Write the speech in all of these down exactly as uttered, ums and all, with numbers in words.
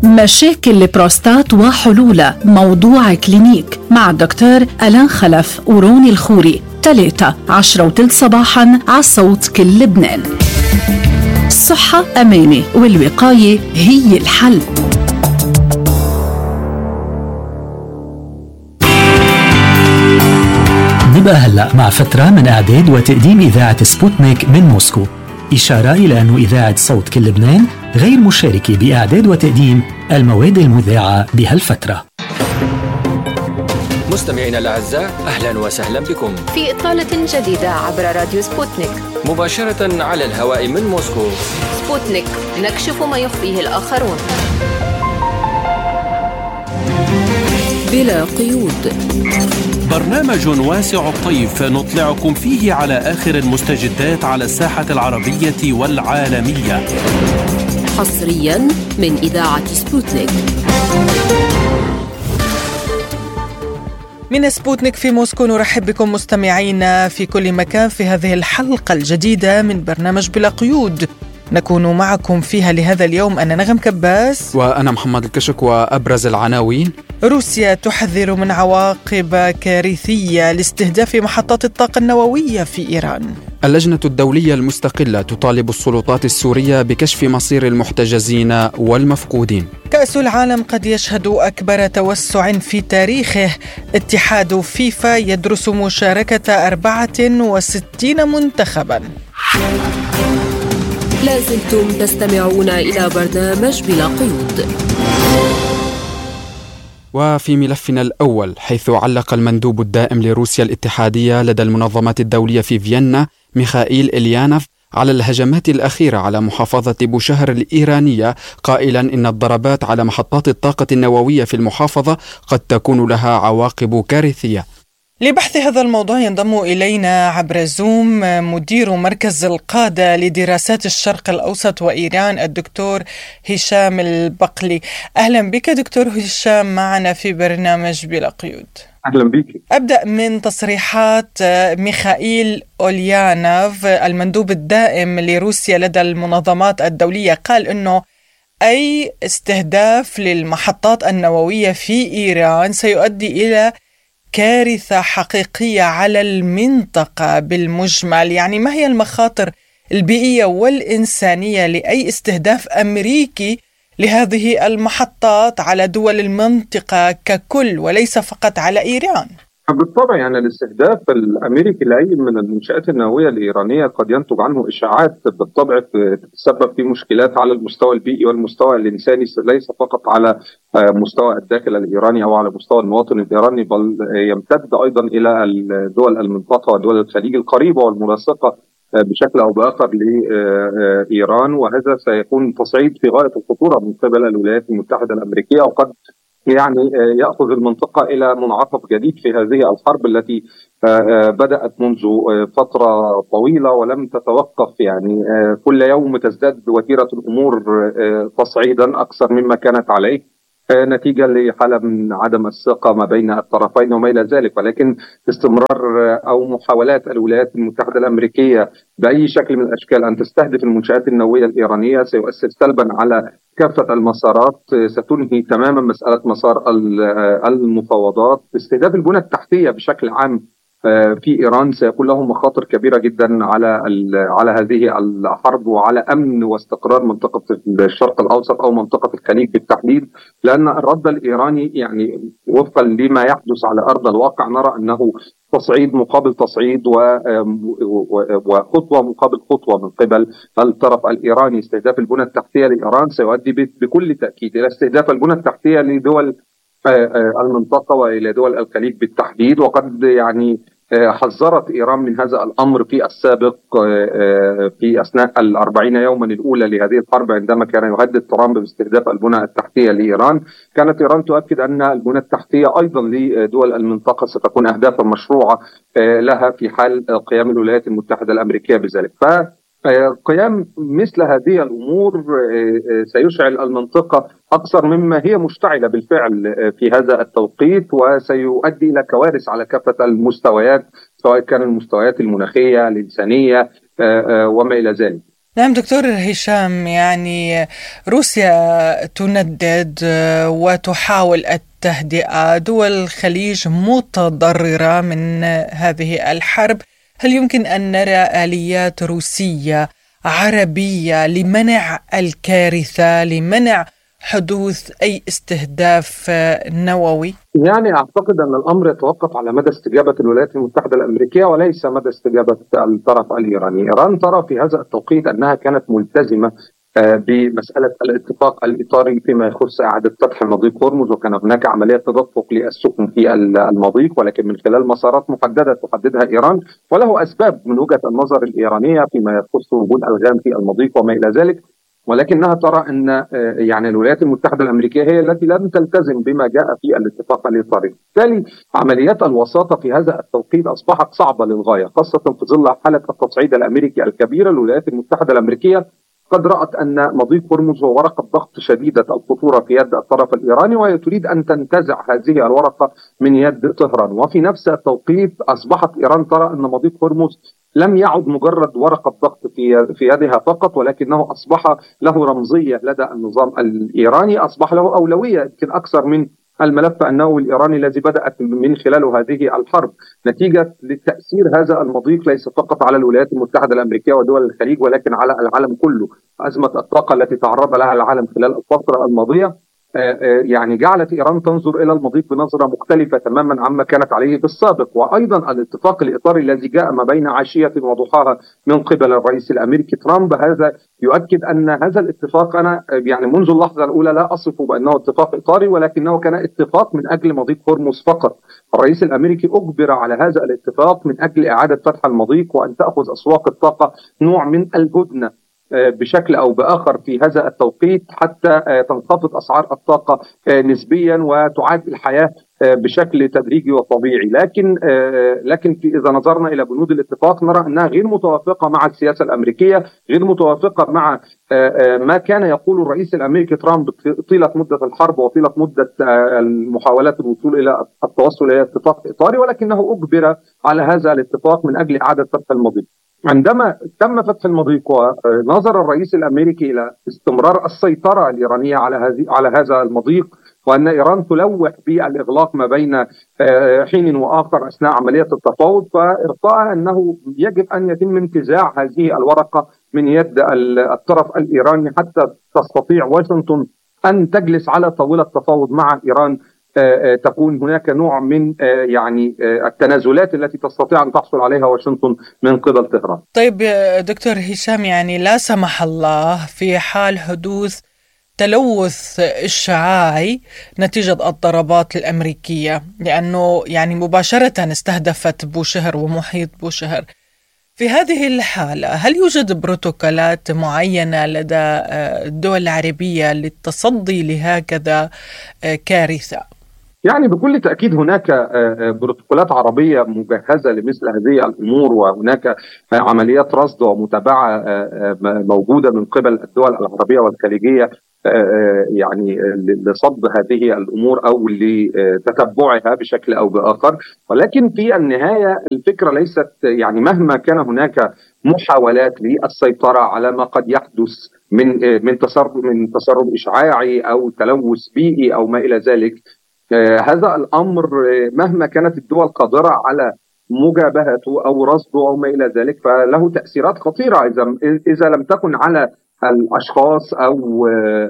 مشاكل البروستات وحلولها، موضوع كلينيك مع الدكتور ألان خلف وروني الخوري. ثلاثة عشرة وثلث صباحا على صوت كل لبنان. الصحة أمانة والوقاية هي الحل. نبقى هلأ مع فترة من إعداد وتقديم إذاعة سبوتنيك من موسكو، إشارة إلى أن إذاعة صوت كل لبنان غير مشاركة بإعداد وتقديم المواد المذاعة بهالفترة. مستمعينا الأعزاء، أهلا وسهلا بكم في إطلالة جديدة عبر راديو سبوتنيك مباشرة على الهواء من موسكو. سبوتنيك، نكشف ما يخفيه الآخرون بلا قيود. برنامج واسع الطيف نطلعكم فيه على آخر المستجدات على الساحة العربية والعالمية، حصريا من إذاعة سبوتنيك. من سبوتنيك في موسكو نرحب بكم مستمعينا في كل مكان في هذه الحلقة الجديدة من برنامج بلا قيود. نكون معكم فيها لهذا اليوم أنا نغم كباس وأنا محمد الكشك. وأبرز العناوين: روسيا تحذر من عواقب كارثية لاستهداف محطات الطاقة النووية في إيران. اللجنة الدولية المستقلة تطالب السلطات السورية بكشف مصير المحتجزين والمفقودين. كأس العالم قد يشهد أكبر توسع في تاريخه. اتحاد فيفا يدرس مشاركة أربعة وستين منتخباً. لازلتم تستمعون إلى برنامج بلا قيود. وفي ملفنا الأول، حيث علق المندوب الدائم لروسيا الاتحادية لدى المنظمات الدولية في فيينا ميخائيل إليانوف على الهجمات الأخيرة على محافظة بوشهر الإيرانية، قائلا إن الضربات على محطات الطاقة النووية في المحافظة قد تكون لها عواقب كارثية. لبحث هذا الموضوع ينضم إلينا عبر زوم مدير مركز القادة لدراسات الشرق الأوسط وإيران الدكتور هشام البقلي. أهلا بك دكتور هشام معنا في برنامج بلا قيود. أهلا بك. أبدأ من تصريحات ميخائيل أوليانوف المندوب الدائم لروسيا لدى المنظمات الدولية. قال أنه أي استهداف للمحطات النووية في إيران سيؤدي إلى كارثة حقيقية على المنطقة بالمجمل. يعني ما هي المخاطر البيئية والإنسانية لأي استهداف أمريكي لهذه المحطات على دول المنطقة ككل وليس فقط على إيران؟ بالطبع يعني الاستهداف الأمريكي لأي من المنشآت النووية الإيرانية قد ينتج عنه إشاعات بالطبع تتسبب في مشكلات على المستوى البيئي والمستوى الإنساني، ليس فقط على مستوى الداخل الإيراني أو على مستوى المواطن الإيراني، بل يمتد أيضا إلى دول المنطقة ودول الخليج القريبة والملاصقة بشكل أو بآخر لإيران. وهذا سيكون تصعيد في غاية الخطورة من قبل الولايات المتحدة الأمريكية، وقد يعني يأخذ المنطقة إلى منعطف جديد في هذه الحرب التي بدأت منذ فترة طويلة ولم تتوقف. يعني كل يوم تزداد وتيرة الأمور تصعيدا أكثر مما كانت عليه نتيجة لحالة من عدم الثقة ما بين الطرفين وما إلى ذلك. ولكن استمرار أو محاولات الولايات المتحدة الأمريكية بأي شكل من الأشكال أن تستهدف المنشآت النووية الإيرانية سيؤثر سلبا على كافة المسارات، ستنهي تماما مسألة مسار المفاوضات. استهداف البنى التحتية بشكل عام في إيران سيكون له مخاطر كبيرة جدا على على هذه الحرب وعلى أمن واستقرار منطقة الشرق الأوسط أو منطقة الخليج بالتحديد، لأن الرد الإيراني يعني وفقا لما يحدث على أرض الواقع نرى أنه تصعيد مقابل تصعيد وخطوة مقابل خطوة من قبل الطرف الإيراني. استهداف البنى التحتية لإيران سيؤدي بكل تأكيد إلى استهداف البنى التحتية لدول المنطقة وإلى دول الخليج بالتحديد. وقد يعني حذرت إيران من هذا الأمر في السابق في أثناء الأربعين يوما الأولى لهذه الحرب، عندما كان يهدد ترامب باستهداف البنى التحتية لإيران. كانت إيران تؤكد أن البنى التحتية أيضا لدول المنطقة ستكون أهدافا مشروعة لها في حال قيام الولايات المتحدة الأمريكية بذلك. ف قيام مثل هذه الأمور سيشعل المنطقة أكثر مما هي مشتعلة بالفعل في هذا التوقيت، وسيؤدي إلى كوارث على كافة المستويات، سواء كان المستويات المناخية الإنسانية وما إلى ذلك. نعم دكتور هشام، يعني روسيا تندد وتحاول التهدئة، دول الخليج متضررة من هذه الحرب. هل يمكن أن نرى آليات روسية عربية لمنع الكارثة، لمنع حدوث أي استهداف نووي؟ يعني أعتقد أن الأمر يتوقف على مدى استجابة الولايات المتحدة الأمريكية وليس مدى استجابة الطرف الإيراني. إيران ترى في هذا التوقيت أنها كانت ملتزمة بمسألة الاتفاق الإطاري فيما يخص إعادة فتح مضيق هرمز، وكان هناك عملية تدفق للسكن في المضيق ولكن من خلال مسارات محددة تحددها إيران، وله أسباب من وجهة النظر الإيرانية فيما يخص وجود ألغام في المضيق وما إلى ذلك، ولكنها ترى أن يعني الولايات المتحدة الأمريكية هي التي لم تلتزم بما جاء في الاتفاق الإطاري. بالتالي عمليات الوساطة في هذا التوقيت أصبحت صعبة للغاية، خاصة في ظل حالة التصعيد الأمريكي الكبيرة. الولايات المتحدة الأمريكية قد رأت أن مضيق هرمز هو ورقة ضغط شديدة الخطورة في يد الطرف الإيراني، وهي تريد أن تنتزع هذه الورقة من يد طهران. وفي نفس التوقيت أصبحت إيران ترى أن مضيق هرمز لم يعد مجرد ورقة ضغط في في يدها فقط، ولكنه أصبح له رمزية لدى النظام الإيراني، أصبح له أولوية يمكن أكثر من الملف النووي الإيراني الذي بدأت من خلاله هذه الحرب، نتيجة لتأثير هذا المضيق ليس فقط على الولايات المتحدة الأمريكية ودول الخليج ولكن على العالم كله. أزمة الطاقة التي تعرض لها العالم خلال الفترة الماضية يعني جعلت إيران تنظر إلى المضيق بنظرة مختلفة تماما عما كانت عليه في السابق. وأيضا الاتفاق الإطاري الذي جاء ما بين عشية وضحاها من قبل الرئيس الأمريكي ترامب، هذا يؤكد أن هذا الاتفاق، أنا يعني منذ اللحظة الأولى لا أصفه بأنه اتفاق إطاري ولكنه كان اتفاق من أجل مضيق هرمز فقط. الرئيس الأمريكي أجبر على هذا الاتفاق من أجل إعادة فتح المضيق وأن تأخذ أسواق الطاقة نوع من الهدنة بشكل أو بآخر في هذا التوقيت حتى تنخفض أسعار الطاقة نسبيا وتعاد الحياة بشكل تدريجي وطبيعي. لكن لكن إذا نظرنا إلى بنود الاتفاق نرى أنها غير متوافقة مع السياسة الأمريكية، غير متوافقة مع ما كان يقول الرئيس الأمريكي ترامب طيلة مدة الحرب وطيلة مدة المحاولات الوصول إلى التوصل إلى اتفاق إطاري، ولكنه أجبر على هذا الاتفاق من أجل إعادة فتح المضيق. عندما تم فتح المضيق ونظر الرئيس الأمريكي إلى استمرار السيطرة الإيرانية على هذه على هذا المضيق، وأن إيران تلوح بالإغلاق ما بين حين وآخر أثناء عملية التفاوض، فارتأى أنه يجب أن يتم انتزاع هذه الورقة من يد الطرف الإيراني حتى تستطيع واشنطن أن تجلس على طاولة تفاوض مع إيران، تكون هناك نوع من يعني التنازلات التي تستطيع أن تحصل عليها واشنطن من قبل طهران. طيب دكتور هشام، يعني لا سمح الله في حال حدوث تلوث إشعاعي نتيجة الضربات الأمريكية، لأنه يعني مباشرة استهدفت بوشهر ومحيط بوشهر، في هذه الحالة هل يوجد بروتوكولات معينة لدى الدول العربية للتصدي لهكذا كارثة؟ يعني بكل تأكيد هناك بروتوكولات عربية مجهزة لمثل هذه الأمور، وهناك عمليات رصد ومتابعة موجودة من قبل الدول العربية والخليجية يعني لصد هذه الأمور أو لتتبعها بشكل أو بآخر. ولكن في النهاية الفكرة ليست يعني مهما كان هناك محاولات للسيطرة على ما قد يحدث من من تسرب من تسرب إشعاعي أو تلوث بيئي أو ما إلى ذلك، هذا الأمر مهما كانت الدول قادرة على مجابهته أو رصده أو ما إلى ذلك فله تأثيرات خطيرة إذا إذا لم تكن على الأشخاص أو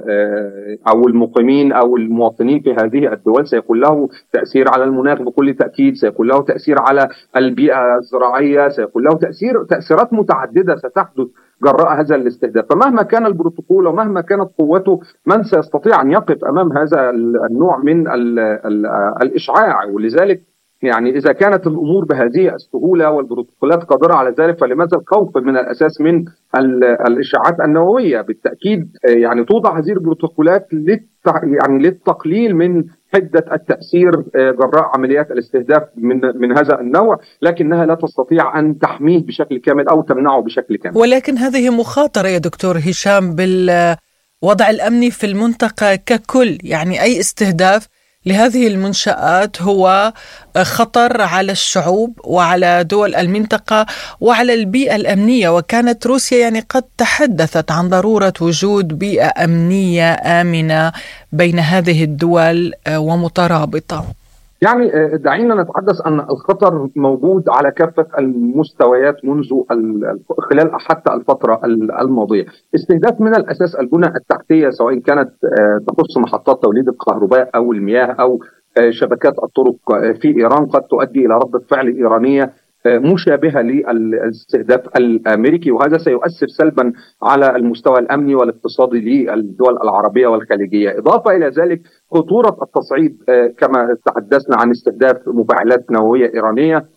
أو المقيمين أو المواطنين في هذه الدول، سيكون له تأثير على المناخ بكل تأكيد، سيكون له تأثير على البيئة الزراعية، سيكون له تأثير تأثيرات متعددة ستحدث جراء هذا الاستهداف. فمهما كان البروتوكول ومهما كانت قوته، من سيستطيع أن يقف أمام هذا النوع من ال ال الإشعاع؟ ولذلك يعني إذا كانت الأمور بهذه السهولة والبروتوكولات قادرة على ذلك، فلماذا الخوف من الأساس من الإشعاعات النووية؟ بالتأكيد يعني توضع هذه البروتوكولات يعني للتقليل من حدة التأثير جراء عمليات الاستهداف من من هذا النوع، لكنها لا تستطيع أن تحميه بشكل كامل أو تمنعه بشكل كامل. ولكن هذه مخاطرة يا دكتور هشام بالوضع الأمني في المنطقة ككل، يعني أي استهداف لهذه المنشآت هو خطر على الشعوب وعلى دول المنطقة وعلى البيئة الأمنية، وكانت روسيا يعني قد تحدثت عن ضرورة وجود بيئة أمنية آمنة بين هذه الدول ومترابطة. يعني دعينا نتحدث أن الخطر موجود على كافة المستويات منذ خلال حتى الفترة الماضية. استهداف من الأساس البنى التحتية، سواء كانت تخص محطات توليد الكهرباء أو المياه أو شبكات الطرق في إيران، قد تؤدي إلى ردة فعل إيرانية مشابهة للاستهداف الأمريكي، وهذا سيؤثر سلبا على المستوى الأمني والاقتصادي للدول العربية والخليجية. إضافة إلى ذلك خطورة التصعيد، كما تحدثنا عن استهداف مفاعلات نووية إيرانية،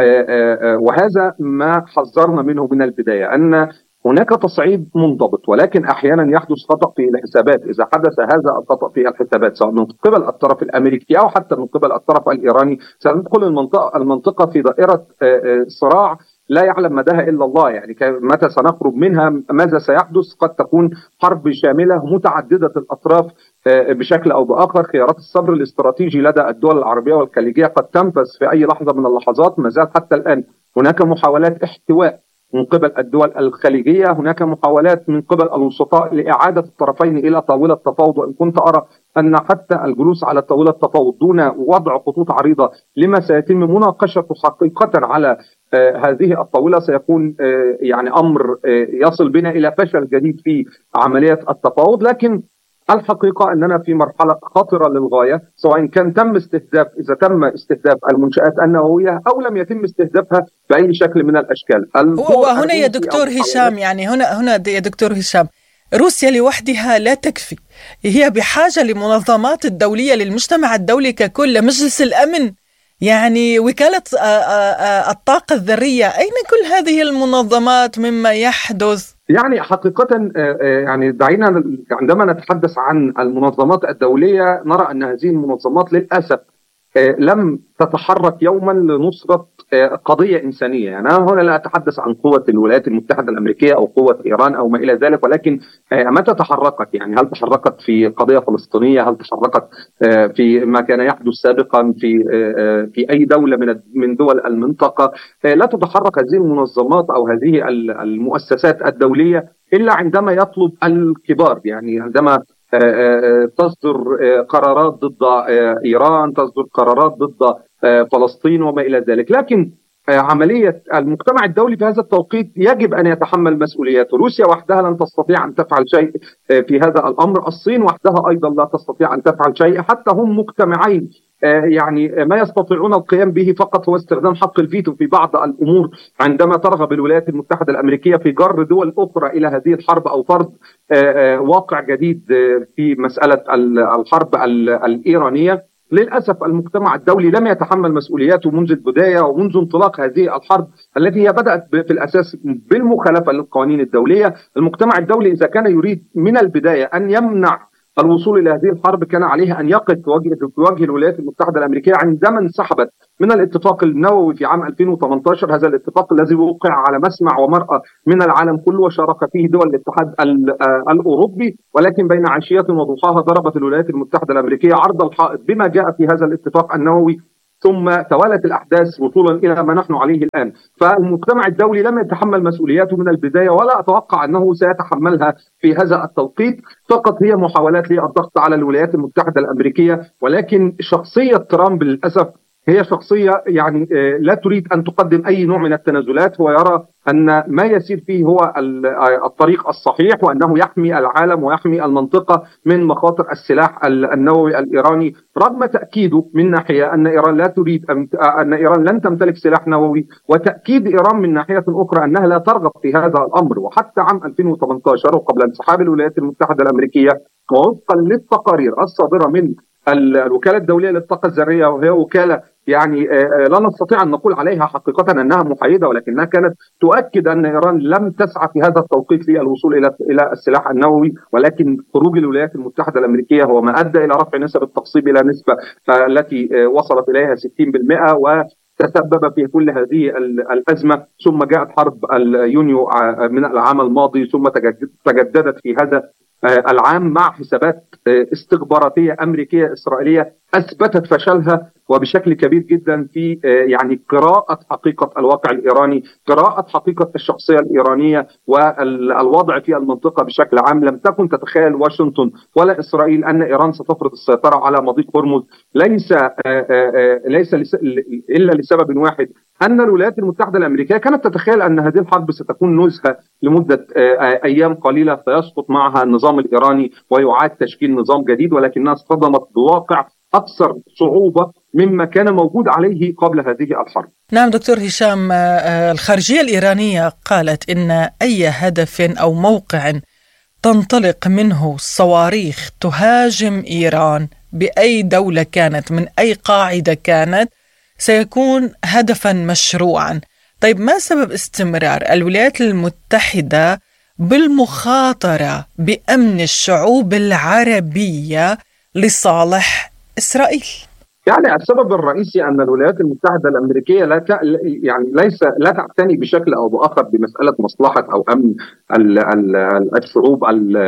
وهذا ما حذرنا منه من البداية، أن هناك تصعيد منضبط، ولكن أحيانا يحدث خطأ في الحسابات. إذا حدث هذا الخطأ في الحسابات سواء من قبل الطرف الأمريكي أو حتى من قبل الطرف الإيراني، سندخل المنطقة المنطقة في دائرة صراع لا يعلم مداها إلا الله. يعني متى سنخرج منها، ماذا سيحدث؟ قد تكون حرب شاملة متعددة الأطراف بشكل أو بآخر. خيارات الصبر الاستراتيجي لدى الدول العربية والخليجية قد تنفذ في أي لحظة من اللحظات. ما زال حتى الآن هناك محاولات احتواء من قبل الدول الخليجية، هناك محاولات من قبل الوسطاء لإعادة الطرفين إلى طاولة تفاوض، وإن كنت أرى أن حتى الجلوس على طاولة تفاوض دون وضع خطوط عريضة لما سيتم مناقشته حقيقة على آه هذه الطاولة سيكون آه يعني أمر آه يصل بنا إلى فشل جديد في عملية التفاوض. لكن الحقيقة أننا في مرحلة خطرة للغاية، سواء كان تم استهداف إذا تم استهداف المنشآت النووية أو لم يتم استهدافها بأي شكل من الأشكال. وهنا يا دكتور هشام، يعني هنا هنا يا دكتور هشام، روسيا لوحدها لا تكفي، هي بحاجة لمنظمات الدولية، للمجتمع الدولي ككل، لمجلس الأمن، يعني وكالة الطاقة الذرية. أين كل هذه المنظمات مما يحدث؟ يعني حقيقة يعني دعينا عندما نتحدث عن المنظمات الدولية نرى أن هذه المنظمات للأسف لم تتحرك يوما لنصرة قضية إنسانية. يعني أنا هنا لا أتحدث عن قوة الولايات المتحدة الأمريكية أو قوة إيران أو ما إلى ذلك، ولكن متى تحركت؟ يعني هل تحركت في قضية فلسطينية؟ هل تحركت في ما كان يحدث سابقا في في أي دولة من من دول المنطقة؟ لا تتحرك هذه المنظمات أو هذه المؤسسات الدولية إلا عندما يطلب الكبار، يعني عندما تصدر قرارات ضد إيران، تصدر قرارات ضد فلسطين وما إلى ذلك. لكن عملية المجتمع الدولي في هذا التوقيت يجب أن يتحمل مسؤولياته. روسيا وحدها لن تستطيع أن تفعل شيء في هذا الأمر، الصين وحدها أيضا لا تستطيع أن تفعل شيء، حتى هم مجتمعين يعني ما يستطيعون القيام به فقط هو استخدام حق الفيتو في بعض الأمور، عندما ترغب الولايات المتحدة الأمريكية في جر دول أخرى إلى هذه الحرب أو فرض واقع جديد في مسألة الحرب الإيرانية. للأسف المجتمع الدولي لم يتحمل مسؤولياته منذ البداية ومنذ انطلاق هذه الحرب التي هي بدأت في الأساس بالمخالفة للقوانين الدولية. المجتمع الدولي إذا كان يريد من البداية أن يمنع الوصول إلى هذه الحرب كان عليه أن يقف في وجه, في وجه الولايات المتحدة الأمريكية عندما انسحبت من الاتفاق النووي في عام ألفين وثمانية عشر، هذا الاتفاق الذي وقع على مسمع ومرأى من العالم كله وشارك فيه دول الاتحاد الأوروبي، ولكن بين عشية وضحاها ضربت الولايات المتحدة الأمريكية عرض الحائط بما جاء في هذا الاتفاق النووي، ثم توالت الأحداث وصولا إلى ما نحن عليه الآن. فالمجتمع الدولي لم يتحمل مسؤولياته من البداية ولا أتوقع أنه سيتحملها في هذا التوقيت، فقط هي محاولات للضغط على الولايات المتحدة الأمريكية. ولكن شخصية ترامب للأسف هي شخصية يعني لا تريد أن تقدم أي نوع من التنازلات، هو يرى أن ما يسير فيه هو الطريق الصحيح، وأنه يحمي العالم ويحمي المنطقة من مخاطر السلاح النووي الإيراني، رغم تأكيده من ناحية أن إيران لا تريد أن إيران لن تمتلك سلاح نووي، وتأكيد إيران من ناحية أخرى أنها لا ترغب في هذا الأمر. وحتى عام ألفين وثمانية عشر وقبل انسحاب الولايات المتحدة الأمريكية، ووفقا للتقارير الصادرة من الوكالة الدولية للطاقة الذرية، وهي وكالة يعني لا نستطيع أن نقول عليها حقيقة أنها محايدة، ولكنها كانت تؤكد أن إيران لم تسعى في هذا التوقيت للوصول إلى إلى السلاح النووي، ولكن خروج الولايات المتحدة الأمريكية هو ما أدى إلى رفع نسب التخصيب إلى نسبة التي وصلت إليها ستين بالمئة، و تسبب في كل هذه الأزمة. ثم جاءت حرب يونيو من العام الماضي، ثم تجددت في هذا العام مع حسابات استخباراتية أمريكية إسرائيلية أثبتت فشلها وبشكل كبير جدا في يعني قراءة حقيقة الواقع الإيراني، قراءة حقيقة الشخصية الإيرانية والوضع في المنطقة بشكل عام. لم تكن تتخيل واشنطن ولا إسرائيل أن إيران ستفرض السيطرة على مضيق هرمز، ليس ليس إلا لسبب واحد، أن الولايات المتحدة الأمريكية كانت تتخيل أن هذه الحرب ستكون نزهة لمدة أيام قليلة سيسقط معها النظام الإيراني ويعاد تشكيل نظام جديد، ولكنها اصطدمت بواقع أكثر صعوبة مما كان موجود عليه قبل هذه الحرب. نعم دكتور هشام، الخارجية الإيرانية قالت إن أي هدف أو موقع تنطلق منه صواريخ تهاجم إيران بأي دولة كانت من أي قاعدة كانت سيكون هدفا مشروعا. طيب ما سبب استمرار الولايات المتحدة بالمخاطرة بأمن الشعوب العربية لصالح إسرائيل؟ يعني السبب الرئيسي أن الولايات المتحدة الأمريكية لا ت... يعني ليس لا تعتني بشكل أو بآخر بمسألة مصلحة أو أمن ال... ال... الشعوب ال...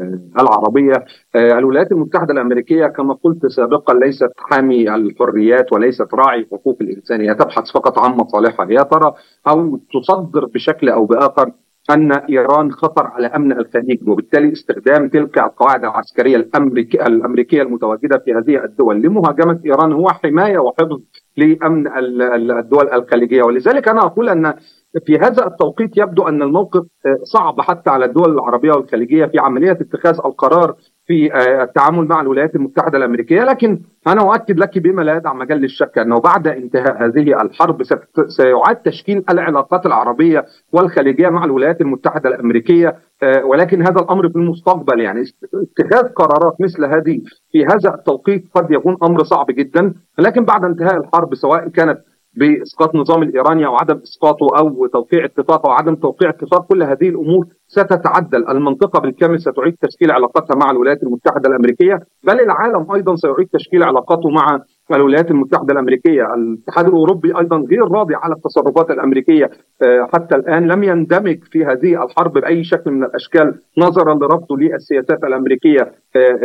العربية. الولايات المتحدة الأمريكية كما قلت سابقا ليست حامي الحريات وليست راعي حقوق الإنسان، هي تبحث فقط عن مصالحها، هي ترى أو تصدر بشكل أو بآخر أن إيران خطر على أمن الخليج، وبالتالي استخدام تلك القواعد العسكرية الأمريكية, الأمريكية المتواجدة في هذه الدول لمهاجمة إيران هو حماية وحفظ لأمن الدول الخليجية. ولذلك أنا أقول أن في هذا التوقيت يبدو أن الموقف صعب حتى على الدول العربية والخليجية في عملية اتخاذ القرار في التعامل مع الولايات المتحدة الأمريكية. لكن أنا أؤكد لك بما لا يدع مجال للشك أنه بعد انتهاء هذه الحرب سيعاد تشكيل العلاقات العربية والخليجية مع الولايات المتحدة الأمريكية، ولكن هذا الأمر في المستقبل. يعني اتخاذ قرارات مثل هذه في هذا التوقيت قد يكون أمر صعب جدا، لكن بعد انتهاء الحرب سواء كانت بإسقاط النظام الإيراني أو عدم إسقاطه أو توقيع اتفاق أو عدم توقيع اتفاق، كل هذه الأمور ستتعدل. المنطقة بالكامل ستعيد تشكيل علاقاتها مع الولايات المتحدة الأمريكية، بل العالم أيضا سيعيد تشكيل علاقاته مع الولايات المتحدة الأمريكية. الاتحاد الأوروبي أيضا غير راضي على التصرفات الأمريكية حتى الآن، لم يندمج في هذه الحرب بأي شكل من الأشكال نظرا لرفضه للسياسات الأمريكية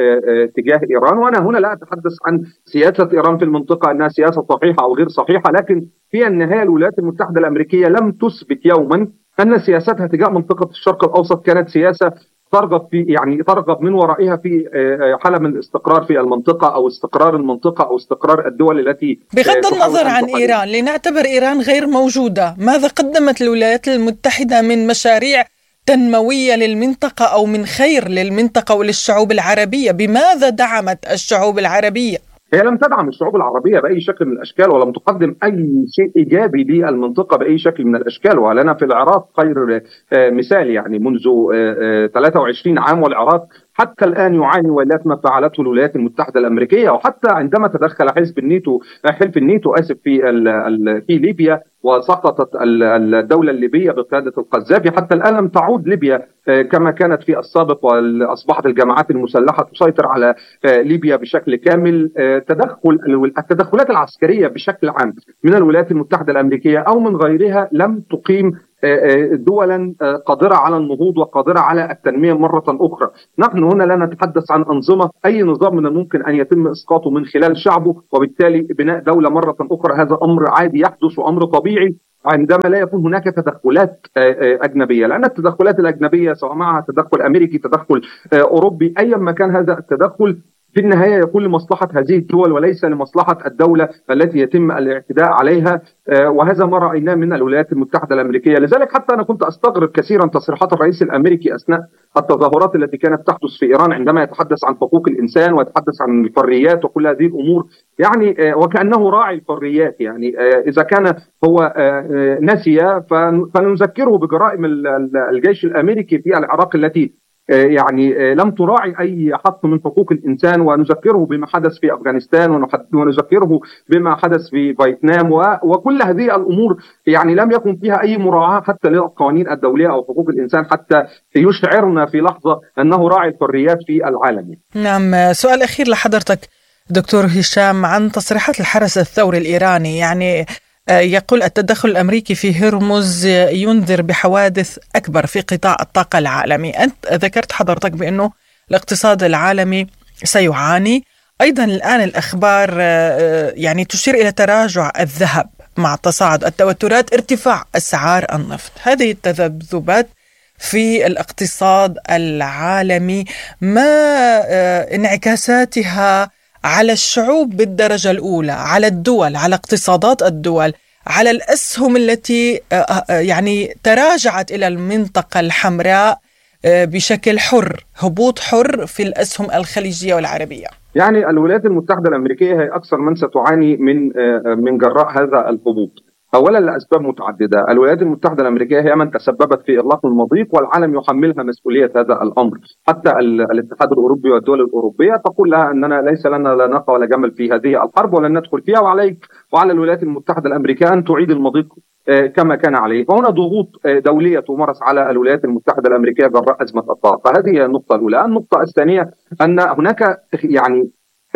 تجاه إيران. وأنا هنا لا أتحدث عن سياسة إيران في المنطقة أنها سياسة صحيحة أو غير صحيحة، لكن في النهاية الولايات المتحدة الأمريكية لم تثبت يوما أن سياستها تجاه منطقة الشرق الأوسط كانت سياسة ترغب في يعني ترغب من ورائها في حالة من الاستقرار في المنطقة أو استقرار المنطقة أو استقرار الدول التي بغض النظر عن إيران، لنعتبر إيران غير موجودة، ماذا قدمت الولايات المتحدة من مشاريع تنموية للمنطقة أو من خير للمنطقة وللشعوب العربية؟ بماذا دعمت الشعوب العربية؟ هي لم تدعم الشعوب العربية بأي شكل من الأشكال، ولم تقدم أي شيء إيجابي للمنطقة بأي شكل من الأشكال. ولنا في العراق خير مثال، يعني منذ ثلاثة وعشرين عام والعراق حتى الآن يعاني ويلات ما فعلته الولايات المتحدة الأمريكية. وحتى عندما تدخل حزب الناتو حلف الناتو آسف في في ليبيا وسقطت الدولة الليبية بقيادة القذافي، حتى الآن لم تعود ليبيا كما كانت في السابق، وأصبحت الجماعات المسلحة تسيطر على ليبيا بشكل كامل. تدخل التدخلات العسكرية بشكل عام من الولايات المتحدة الأمريكية أو من غيرها لم تقيم دولا قادرة على النهوض وقادرة على التنمية مرة أخرى. نحن هنا لا نتحدث عن أنظمة، أي نظام من الممكن أن يتم إسقاطه من خلال شعبه وبالتالي بناء دولة مرة أخرى. هذا أمر عادي يحدث وأمر طبيعي عندما لا يكون هناك تدخلات أجنبية، لأن التدخلات الأجنبية سواء معها تدخل أمريكي تدخل أوروبي أيا ما كان هذا التدخل في النهاية يكون لمصلحة هذه الدول وليس لمصلحة الدولة التي يتم الاعتداء عليها، وهذا ما رأيناه من الولايات المتحدة الأمريكية. لذلك حتى أنا كنت أستغرب كثيرا تصريحات الرئيس الأمريكي أثناء التظاهرات التي كانت تحدث في إيران عندما يتحدث عن حقوق الإنسان ويتحدث عن الحريات وكل هذه الأمور، يعني وكأنه راعي الحريات. يعني إذا كان هو نسي فنذكره بجرائم الجيش الأمريكي في العراق التي يعني لم تراعي أي حق من حقوق الإنسان، ونذكره بما حدث في أفغانستان ونذكره بما حدث في فيتنام، وكل هذه الأمور يعني لم يكن فيها أي مراعاة حتى للقوانين الدولية أو حقوق الإنسان حتى يشعرنا في لحظة أنه راعي الحريات في العالم. نعم، سؤال أخير لحضرتك دكتور هشام عن تصريحات الحرس الثوري الإيراني. يعني يقول التدخل الأمريكي في هرمز ينذر بحوادث أكبر في قطاع الطاقة العالمي. أنت ذكرت حضرتك بأنه الاقتصاد العالمي سيعاني. أيضا الآن الأخبار يعني تشير إلى تراجع الذهب مع تصاعد التوترات، ارتفاع أسعار النفط. هذه التذبذبات في الاقتصاد العالمي ما انعكاساتها على الشعوب بالدرجة الأولى، على الدول، على اقتصادات الدول، على الأسهم التي يعني تراجعت إلى المنطقة الحمراء بشكل حر، هبوط حر في الأسهم الخليجية والعربية؟ يعني الولايات المتحدة الأمريكية هي أكثر من ستعاني من من جراء هذا الهبوط. أولا لأسباب متعددة. الولايات المتحدة الأمريكية هي من تسببت في إغلاق المضيق، والعالم يحملها مسؤولية هذا الأمر. حتى الاتحاد الأوروبي والدول الأوروبية تقول لها أننا ليس لنا لا ناقة ولا جمل في هذه الحرب ولن ندخل فيها، وعليك وعلى الولايات المتحدة الأمريكية أن تعيد المضيق كما كان عليه. وهنا ضغوط دولية تمارس على الولايات المتحدة الأمريكية جراء أزمة الطاقة. فهذه هي النقطة الأولى. النقطة الثانية أن هناك يعني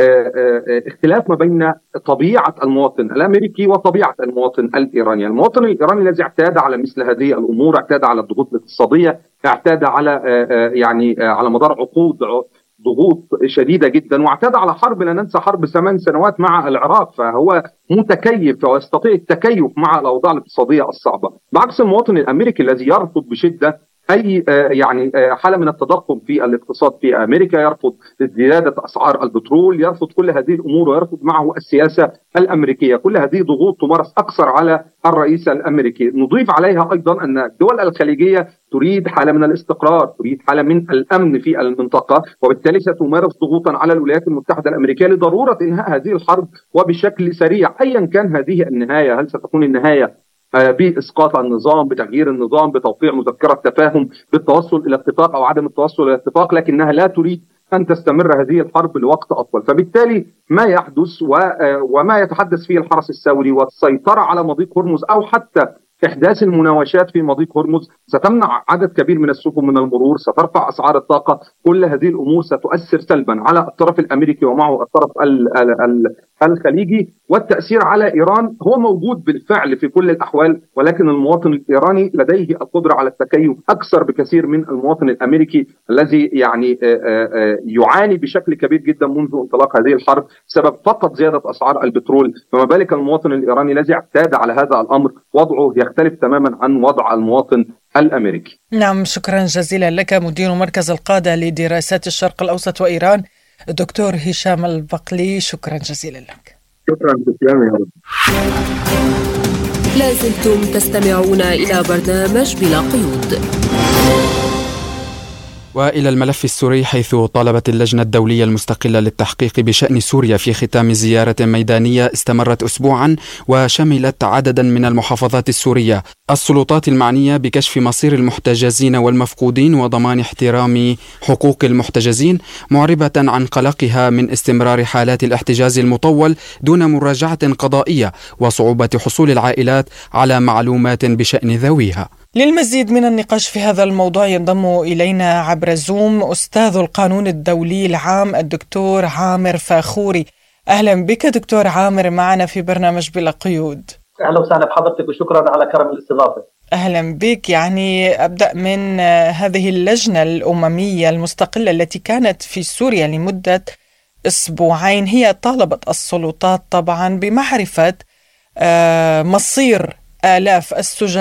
اختلاف ما بين طبيعة المواطن الأمريكي وطبيعة المواطن الإيراني. المواطن الإيراني الذي اعتاد على مثل هذه الأمور، اعتاد على الضغوط الاقتصادية، اعتاد على يعني على مدار عقود ضغوط شديدة جدا، واعتاد على حرب، لا ننسى حرب ثمان سنوات مع العراق، فهو متكيف ويستطيع التكيف مع الأوضاع الاقتصادية الصعبة، بعكس المواطن الأمريكي الذي يرفض بشدة أي يعني حالة من التضخم في الاقتصاد في أمريكا، يرفض زيادة أسعار البترول، يرفض كل هذه الأمور، ويرفض معه السياسة الأمريكية. كل هذه ضغوط تمارس أكثر على الرئيس الأمريكي. نضيف عليها أيضا أن الدول الخليجية تريد حالة من الاستقرار، تريد حالة من الأمن في المنطقة، وبالتالي ستمارس ضغوطا على الولايات المتحدة الأمريكية لضرورة إنهاء هذه الحرب وبشكل سريع أيا كان هذه النهاية. هل ستكون النهاية بإسقاط النظام، بتغيير النظام، بتوقيع مذكرة تفاهم، بالتوصل إلى اتفاق أو عدم التوصل إلى اتفاق، لكنها لا تريد أن تستمر هذه الحرب لوقت أطول. فبالتالي ما يحدث وما يتحدث فيه الحرس الثوري والسيطرة على مضيق هرمز أو حتى إحداث المناوشات في مضيق هرمز ستمنع عدد كبير من السفن من المرور، سترفع أسعار الطاقة. كل هذه الأمور ستؤثر سلبا على الطرف الأمريكي ومعه الطرف الخليجي، والتأثير على إيران هو موجود بالفعل في كل الأحوال، ولكن المواطن الإيراني لديه القدرة على التكيف أكثر بكثير من المواطن الأمريكي الذي يعني يعاني بشكل كبير جدا منذ انطلاق هذه الحرب بسبب فقط زيادة أسعار البترول. فما بالك المواطن الإيراني الذي اعتاد على هذا الأمر، وضعه يختلف تماما عن وضع المواطن الأمريكي. نعم، شكرا جزيلا لك مدير مركز القادة لدراسات الشرق الأوسط وإيران دكتور هشام البقلي، شكرا جزيلا لك. شكرا جزيلا يا رب. لازلتم تستمعون إلى برنامج بلا قيود. وإلى الملف السوري، حيث طالبت اللجنة الدولية المستقلة للتحقيق بشأن سوريا في ختام زيارة ميدانية استمرت أسبوعا وشملت عددا من المحافظات السورية السلطات المعنية بكشف مصير المحتجزين والمفقودين وضمان احترام حقوق المحتجزين، معربة عن قلقها من استمرار حالات الاحتجاز المطول دون مراجعة قضائية وصعوبة حصول العائلات على معلومات بشأن ذويها. للمزيد من النقاش في هذا الموضوع ينضم إلينا عبر زوم أستاذ القانون الدولي العام الدكتور عامر فاخوري. أهلا بك دكتور عامر معنا في برنامج بلا قيود. أهلا وسهلا بحضرتك وشكرا على كرم الاستضافة. أهلا بك. يعني أبدأ من هذه اللجنة الأممية المستقلة التي كانت في سوريا لمدة أسبوعين، هي طالبت السلطات طبعا بمعرفة مصير آلاف السجناء